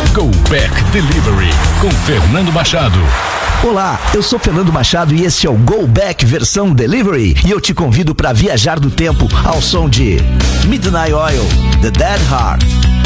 Go Back Delivery com Fernando Machado. Olá, eu sou Fernando Machado e esse é o Go Back versão Delivery e eu te convido para viajar do tempo ao som de Midnight Oil, The Dead Heart.